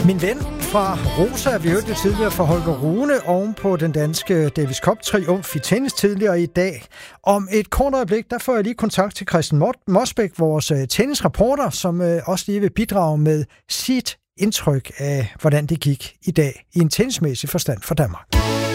Min ven fra Rosa, vi hørte det tidligere fra Holger Rune oven på den danske Davis Cup-triumf i tennis tidligere i dag. Om et kort øjeblik, der får jeg lige kontakt til Christian Mosbæk, vores tennisreporter, som også lige vil bidrage med sit indtryk af, hvordan det gik i dag i en tennismæssig forstand for Danmark.